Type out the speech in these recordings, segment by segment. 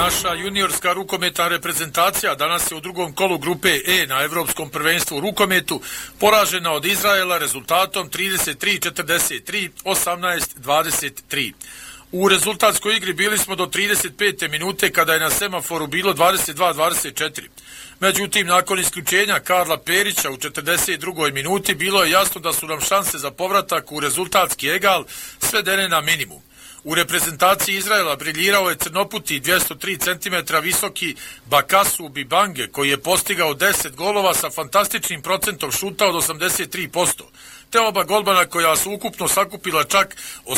Naša juniorska rukometna reprezentacija danas je u drugom kolu grupe E na Evropskom prvenstvu u rukometu poražena od Izraela rezultatom 33-43, 18-23. U rezultatskoj igri bili smo do 35. minute kada je na semaforu bilo 22-24. Međutim, nakon isključenja Karla Perića u 42. minuti bilo je jasno da su nam šanse za povratak u rezultatski egal svedene na minimum. U reprezentaciji Izraela briljirao je crnoputi 203 cm visoki Bakasu Bibange koji je postigao 10 golova sa fantastičnim procentom šuta od 83%. Te oba golmana koja su ukupno sakupila čak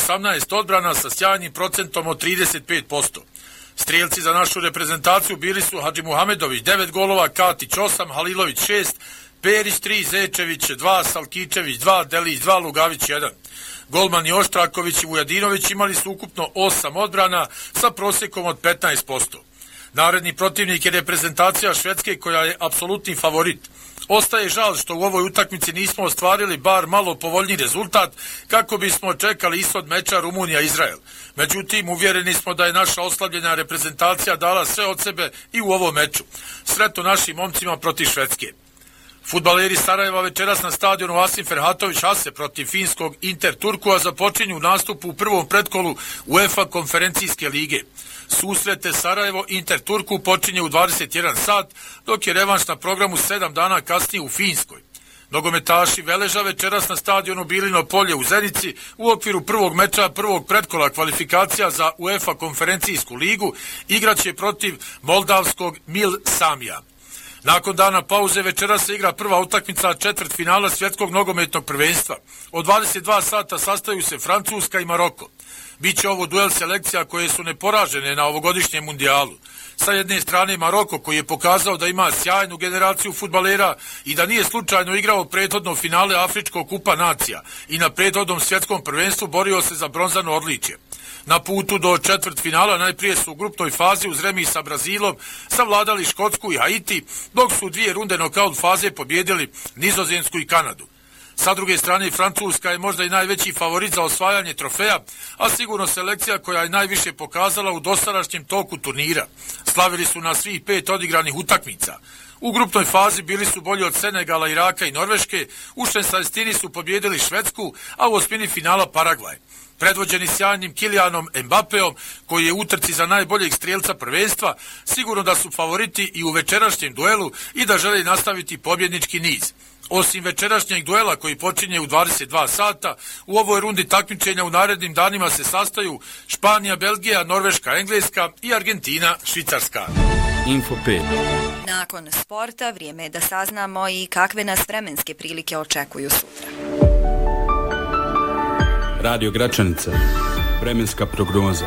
18 odbrana sa sjajnim procentom od 35%. Strijelci za našu reprezentaciju bili su Hadži Muhamedović 9 golova, Katić 8, Halilović 6, Perić 3, Zečević 2, Salkičević 2, Delić 2, Lugavić 1. Golmani Oštraković i Vujadinović imali su ukupno 8 odbrana sa prosjekom od 15%. Naredni protivnik je reprezentacija Švedske koja je apsolutni favorit. Ostaje žal što u ovoj utakmici nismo ostvarili bar malo povoljniji rezultat kako bismo čekali ishod meča Rumunija-Izrael. Međutim, uvjereni smo da je naša oslabljena reprezentacija dala sve od sebe i u ovom meču. Sretno našim momcima protiv Švedske. Fudbaleri Sarajeva večeras na stadionu Asim Ferhatović Hase protiv finskog Inter Turkua započinju nastupu u prvom pretkolu UEFA konferencijske lige. Susrete Sarajevo Inter Turku počinje u 21 sat, dok je revanš na programu 7 dana kasnije u Finskoj. Nogometaši Veleža večeras na stadionu Bilino polje u Zenici u okviru prvog meča prvog pretkola kvalifikacija za UEFA konferencijsku ligu igraće protiv moldavskog Mil Samija. Nakon dana pauze večeras se igra prva utakmica četvrtfinala svjetskog nogometnog prvenstva. Od 22 sata sastaju se Francuska i Maroko. Biće ovo duel selekcija koje su neporažene na ovogodišnjem mundijalu. Sa jedne strane Maroko koji je pokazao da ima sjajnu generaciju fudbalera i da nije slučajno igrao prethodno finale Afričkog kupa nacija i na prethodnom svjetskom prvenstvu borio se za bronzano odličje. Na putu do četvrtfinala najprije su u grupnoj fazi uz remis sa Brazilom savladali Škotsku i Haiti, dok su u dvije runde nokaut faze pobjedili Nizozemsku i Kanadu. Sa druge strane, Francuska je možda i najveći favorit za osvajanje trofeja, a sigurno selekcija koja je najviše pokazala u dosadašnjem toku turnira. Slavili su na svih 5 odigranih utakmica. U grupnoj fazi bili su bolji od Senegala, Iraka i Norveške, u 16. su pobjedili Švedsku, a u osmini finala Paragvaj. Predvođeni sjajnim Kilijanom Mbapeom, koji je u utrci za najboljeg strijelca prvenstva, sigurno da su favoriti i u večerašnjem duelu i da žele nastaviti pobjednički niz. Osim večerašnjeg duela koji počinje u 22 sata, u ovoj rundi takmičenja u narednim danima se sastaju Španija, Belgija, Norveška, Engleska i Argentina, Švicarska. Info 5. Nakon sporta vrijeme je da saznamo i kakve nas vremenske prilike očekuju sutra. Radio Gračanica. Vremenska prognoza.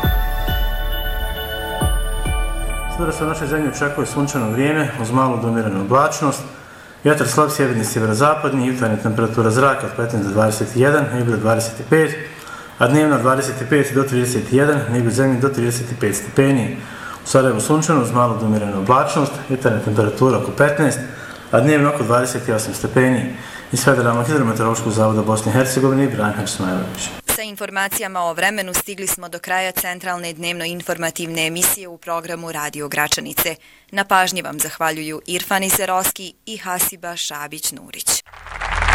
Sutra se u našoj zemlji očekuje sunčano vrijeme uz malu do umjerenu oblačnost. Vjetar slab sjeverni sjeverozapadni, jutarnja temperatura zraka od 15 do 21, negdje do 25, a dnevna 25 do 31, negdje u zemlji do 35 stepeni. U Sarajevu sunčano uz malu do umjerenu oblačnost, jutarnja temperatura oko 15, a dnevna oko 28 stepeni. Iz Federalnog hidrometeorološkog zavoda Bosne i Hercegovine, Ibrahim Hačismajlović. Sa informacijama o vremenu stigli smo do kraja centralne dnevno-informativne emisije u programu Radio Gračanice. Na pažnji vam zahvaljuju Irfan Izeroski i Hasiba Šabić-Nurić.